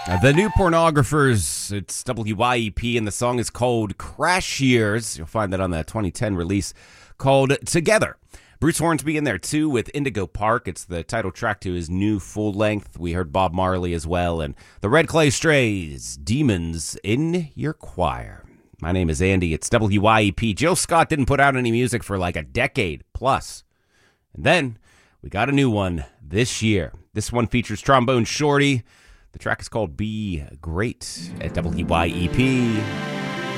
The New Pornographers, it's WYEP, and the song is called Crash Years. You'll find that on the 2010 release called Together. Bruce Hornsby in there, too, with Indigo Park. It's the title track to his new full length. We heard Bob Marley as well, and the Red Clay Strays, Demons in Your Choir. My name is Andy. It's WYEP. Jill Scott didn't put out any music for like a decade plus. And then we got a new one this year. This one features Trombone Shorty. The track is called Be Great at WYEP.